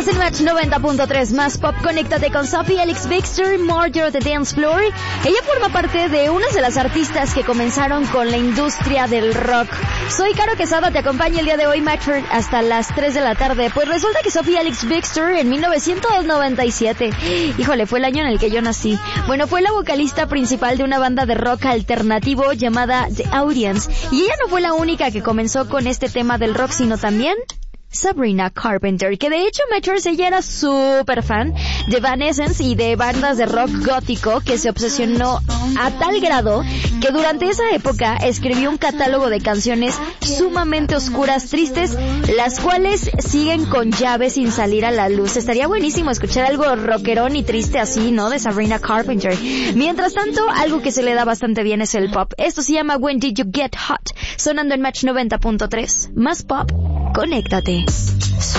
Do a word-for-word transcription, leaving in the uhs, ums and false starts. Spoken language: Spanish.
en Match noventa punto tres, más pop. Conéctate con Sophie Ellis Bixter, Murder the Dance Floor. Ella forma parte de unas de las artistas que comenzaron con la industria del rock. Soy Caro Quesada, te acompaño el día de hoy, Match, hasta las tres de la tarde. Pues resulta que Sophie Ellis Bixter en mil novecientos noventa y siete, híjole, fue el año en el que yo nací. Bueno, fue la vocalista principal de una banda de rock alternativo llamada The Audience. Y ella no fue la única que comenzó con este tema del rock, sino también Sabrina Carpenter, que de hecho, Metros, ella era súper fan de Evanescence y de bandas de rock gótico, que se obsesionó a tal grado que durante esa época escribió un catálogo de canciones sumamente oscuras, tristes, las cuales siguen con llave sin salir a la luz. Estaría buenísimo escuchar algo rockerón y triste así, ¿no? De Sabrina Carpenter. Mientras tanto, algo que se le da bastante bien es el pop. Esto se llama When Did You Get Hot, sonando en Match noventa punto tres. Más pop, conéctate.